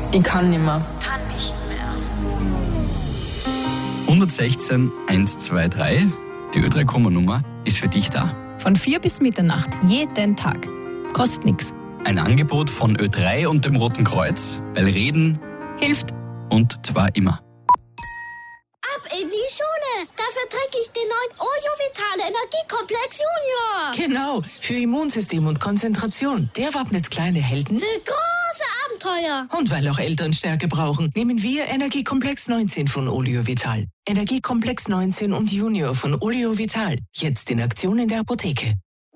Ich kann nicht mehr. Kann nicht mehr. 116 123, die Ö3-Komma-Nummer, ist für dich da. Von 4 bis Mitternacht, jeden Tag. Kostet nichts. Ein Angebot von Ö3 und dem Roten Kreuz, weil Reden Hilft. und zwar immer. Ab in die Schule. Dafür trinke ich den neuen Oleo Vitale Energiekomplex Junior. Genau, für Immunsystem und Konzentration. Der wappnet kleine Helden. Für große Abenteuer. Und weil auch Eltern Stärke brauchen, nehmen wir Energiekomplex 19 von Oleo Vital. Energiekomplex 19 und Junior von Oleo Vital. Jetzt in Aktion in der Apotheke.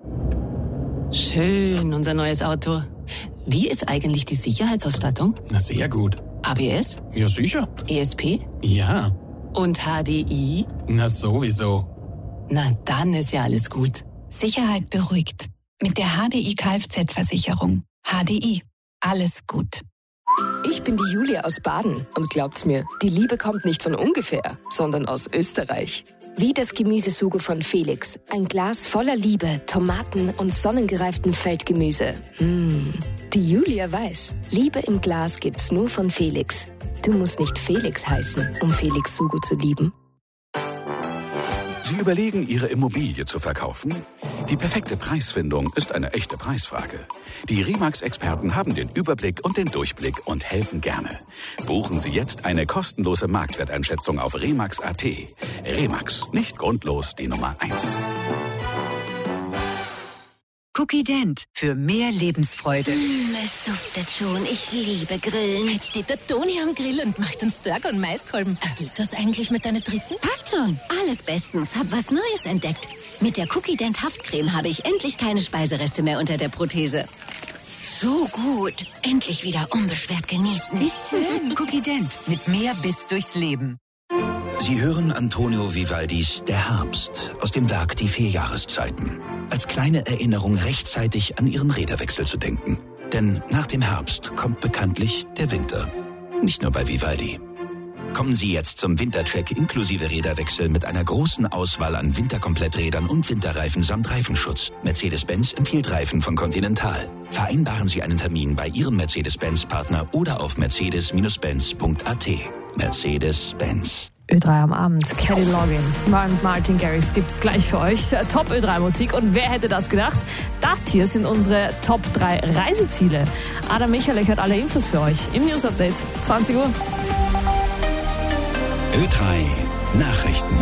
Schön, unser neues Auto. Wie ist eigentlich die Sicherheitsausstattung? Na, sehr gut. ABS? Ja, sicher. ESP? Ja. Und HDI? Na, sowieso. Na, dann ist ja alles gut. Sicherheit beruhigt. Mit der HDI Kfz-Versicherung. HDI. Alles gut. Ich bin die Julia aus Baden und glaubt's mir, die Liebe kommt nicht von ungefähr, sondern aus Österreich. Wie das Gemüsesugo von Felix. Ein Glas voller Liebe, Tomaten und sonnengereiftem Feldgemüse. Die Julia weiß, Liebe im Glas gibt's nur von Felix. Du musst nicht Felix heißen, um Felix Sugo zu lieben. Sie überlegen, Ihre Immobilie zu verkaufen? Die perfekte Preisfindung ist eine echte Preisfrage. Die Remax-Experten haben den Überblick und den Durchblick und helfen gerne. Buchen Sie jetzt eine kostenlose Marktwerteinschätzung auf Remax.at. Remax, nicht grundlos die Nummer 1. Cookie Dent für mehr Lebensfreude. Es duftet schon. Ich liebe Grillen. Jetzt steht der Toni am Grill und macht uns Burger und Maiskolben. Geht das eigentlich mit deiner dritten? Passt schon. Alles bestens. Hab was Neues entdeckt. Mit der Cookie Dent Haftcreme habe ich endlich keine Speisereste mehr unter der Prothese. So gut. Endlich wieder unbeschwert genießen. Wie schön. Cookie Dent mit mehr Biss durchs Leben. Sie hören Antonio Vivaldis Der Herbst aus dem Werk Die 4 Jahreszeiten. Als kleine Erinnerung rechtzeitig an Ihren Räderwechsel zu denken. Denn nach dem Herbst kommt bekanntlich der Winter. Nicht nur bei Vivaldi. Kommen Sie jetzt zum Wintercheck inklusive Räderwechsel mit einer großen Auswahl an Winterkompletträdern und Winterreifen samt Reifenschutz. Mercedes-Benz empfiehlt Reifen von Continental. Vereinbaren Sie einen Termin bei Ihrem Mercedes-Benz-Partner oder auf mercedes-benz.at. Mercedes-Benz. Ö3 am Abend, Kelly Loggins, Martin Garrix gibt's gleich für euch. Top Ö3 Musik. Und wer hätte das gedacht? Das hier sind unsere Top 3 Reiseziele. Adam Michalek hat alle Infos für euch im News Update, 20 Uhr. Ö3 Nachrichten.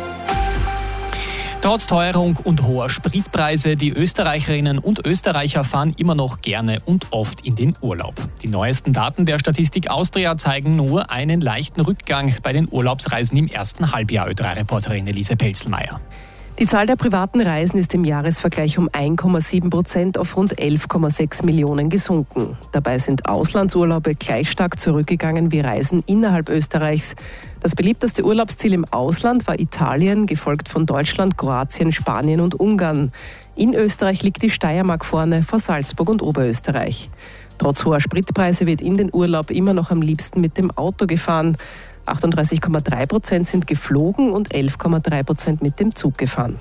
Trotz Teuerung und hoher Spritpreise, die Österreicherinnen und Österreicher fahren immer noch gerne und oft in den Urlaub. Die neuesten Daten der Statistik Austria zeigen nur einen leichten Rückgang bei den Urlaubsreisen im ersten Halbjahr, Ö3-Reporterin Elise Pelzelmeier. Die Zahl der privaten Reisen ist im Jahresvergleich um 1,7% auf rund 11,6 Millionen gesunken. Dabei sind Auslandsurlaube gleich stark zurückgegangen wie Reisen innerhalb Österreichs. Das beliebteste Urlaubsziel im Ausland war Italien, gefolgt von Deutschland, Kroatien, Spanien und Ungarn. In Österreich liegt die Steiermark vorne vor Salzburg und Oberösterreich. Trotz hoher Spritpreise wird in den Urlaub immer noch am liebsten mit dem Auto gefahren. 38,3% sind geflogen und 11,3% mit dem Zug gefahren.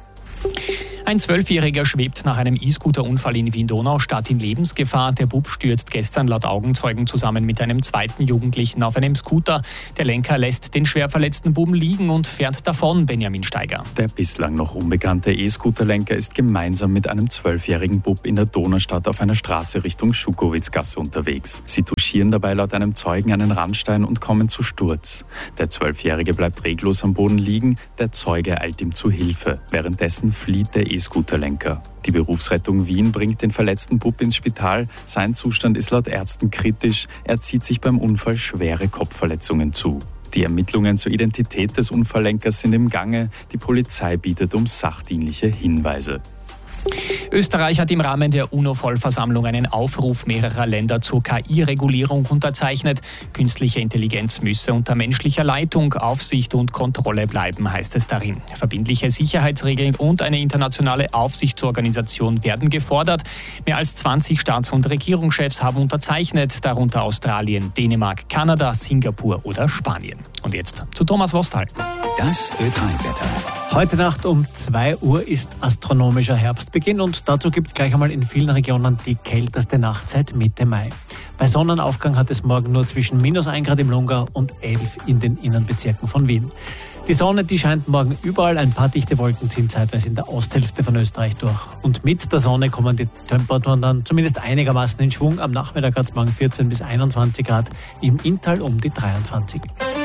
Ein 12-Jähriger schwebt nach einem E-Scooter-Unfall in Wien-Donaustadt in Lebensgefahr. Der Bub stürzt gestern laut Augenzeugen zusammen mit einem zweiten Jugendlichen auf einem Scooter. Der Lenker lässt den schwer verletzten Buben liegen und fährt davon, Benjamin Steiger. Der bislang noch unbekannte E-Scooter-Lenker ist gemeinsam mit einem 12-jährigen Bub in der Donaustadt auf einer Straße Richtung Schukowitzgasse unterwegs. Sie touchieren dabei laut einem Zeugen einen Randstein und kommen zu Sturz. Der 12-Jährige bleibt reglos am Boden liegen, der Zeuge eilt ihm zu Hilfe. Währenddessen flieht der E-Scooter-Lenker. Die Berufsrettung Wien bringt den verletzten Bub ins Spital. Sein Zustand ist laut Ärzten kritisch. Er zieht sich beim Unfall schwere Kopfverletzungen zu. Die Ermittlungen zur Identität des Unfalllenkers sind im Gange. Die Polizei bittet um sachdienliche Hinweise. Österreich hat im Rahmen der UNO-Vollversammlung einen Aufruf mehrerer Länder zur KI-Regulierung unterzeichnet. Künstliche Intelligenz müsse unter menschlicher Leitung, Aufsicht und Kontrolle bleiben, heißt es darin. Verbindliche Sicherheitsregeln und eine internationale Aufsichtsorganisation werden gefordert. Mehr als 20 Staats- und Regierungschefs haben unterzeichnet, darunter Australien, Dänemark, Kanada, Singapur oder Spanien. Und jetzt zu Thomas Wostal. Das Ö3-Wetter. Heute Nacht um 2 Uhr ist astronomischer Herbstbeginn und dazu gibt es gleich einmal in vielen Regionen die kälteste Nachtzeit Mitte Mai. Bei Sonnenaufgang hat es morgen nur zwischen -1 Grad im Lungau und 11 in den Innenbezirken von Wien. Die Sonne, die scheint morgen überall. Ein paar dichte Wolken ziehen zeitweise in der Osthälfte von Österreich durch. Und mit der Sonne kommen die Temperaturen dann zumindest einigermaßen in Schwung. Am Nachmittag hat es morgen 14 bis 21 Grad, im Inntal um die 23.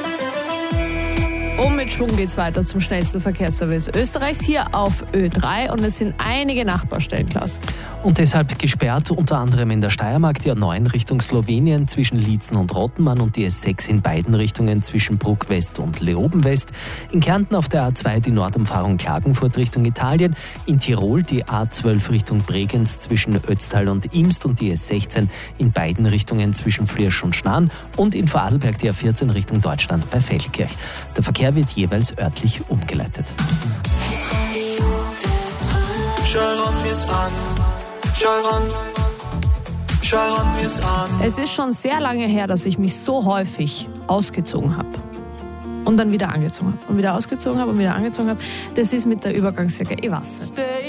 Und mit Schwung geht's weiter zum schnellsten Verkehrsservice Österreichs hier auf Ö3 und es sind einige Nachbarstellen, Klaus. Und deshalb gesperrt, unter anderem in der Steiermark die A9 Richtung Slowenien zwischen Liezen und Rottenmann und die S6 in beiden Richtungen zwischen Bruck West und Leoben West. In Kärnten auf der A2 die Nordumfahrung Klagenfurt Richtung Italien. In Tirol die A12 Richtung Bregenz zwischen Ötztal und Imst und die S16 in beiden Richtungen zwischen Flirsch und Schnarn. Und in Vorarlberg die A14 Richtung Deutschland bei Feldkirch. Der Verkehr wird jeweils örtlich umgeleitet. Es ist schon sehr lange her, dass ich mich so häufig ausgezogen habe. Und dann wieder angezogen habe. Und wieder ausgezogen habe und wieder angezogen habe. Das ist mit der Übergangsjacke. Ich weiß nicht.